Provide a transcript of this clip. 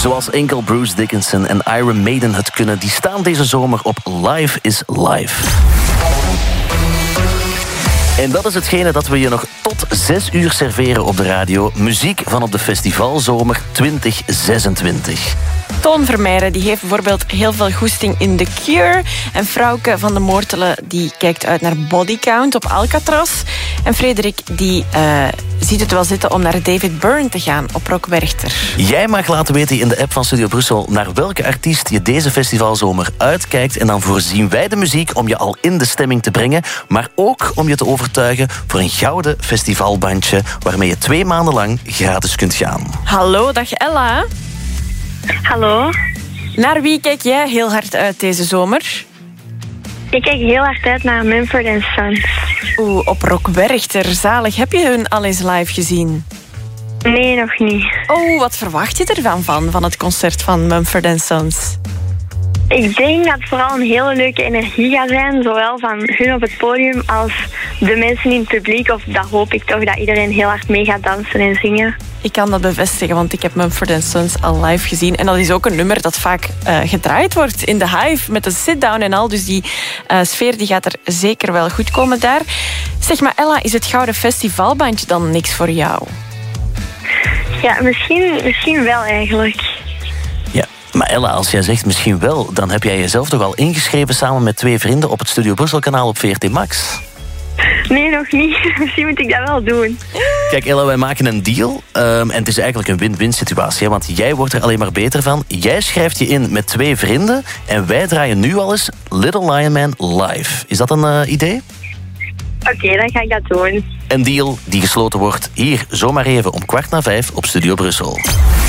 Zoals enkel Bruce Dickinson en Iron Maiden het kunnen, die staan deze zomer op Live is Live. En dat is hetgene dat we je nog tot 6 uur serveren op de radio. Muziek van op de festivalzomer 2026. Toon Vermeijeren die heeft bijvoorbeeld heel veel goesting in The Cure. En Frauke van de Moortelen die kijkt uit naar Body Count op Alcatraz. En Frederik die ziet het wel zitten om naar David Byrne te gaan op Rock Werchter. Jij mag laten weten in de app van Studio Brussel naar welke artiest je deze festivalzomer uitkijkt. En dan voorzien wij de muziek om je al in de stemming te brengen. Maar ook om je te overtuigen voor een gouden festivalbandje waarmee je 2 maanden lang gratis kunt gaan. Hallo, dag Ella. Hallo. Naar wie kijk jij heel hard uit deze zomer? Ik kijk heel hard uit naar Mumford & Sons. Oeh, op Rock Werchter. Zalig. Heb je hun al eens live gezien? Nee, nog niet. Oh, wat verwacht je ervan van het concert van Mumford & Sons? Ik denk dat het vooral een hele leuke energie gaat zijn. Zowel van hun op het podium als de mensen in het publiek. Of dat hoop ik toch, dat iedereen heel hard mee gaat dansen en zingen. Ik kan dat bevestigen, want ik heb Mumford & Sons al live gezien. En dat is ook een nummer dat vaak gedraaid wordt in de Hive met een sit-down en al. Dus die sfeer die gaat er zeker wel goed komen daar. Zeg maar, Ella, is het Gouden Festivalbandje dan niks voor jou? Ja, misschien wel eigenlijk. Ja, maar Ella, als jij zegt misschien wel, dan heb jij jezelf toch al ingeschreven samen met 2 vrienden op het Studio Brussel kanaal op VRT Max? Nee, nog niet. Misschien moet ik dat wel doen. Kijk Ella, wij maken een deal. En het is eigenlijk een win-win situatie. Hè, want jij wordt er alleen maar beter van. Jij schrijft je in met 2 vrienden. En wij draaien nu al eens Little Lion Man live. Is dat een idee? Oké, dan ga ik dat doen. Een deal die gesloten wordt hier zomaar even om 4:15 op Studio Brussel.